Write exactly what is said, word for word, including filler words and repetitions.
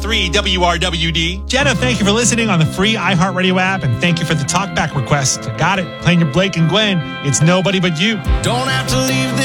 three W R W D. Jenna, thank you for listening on the free iHeartRadio app, and thank you for the talkback request. Got it. Playing your Blake and Gwen. It's Nobody But You. Don't have to leave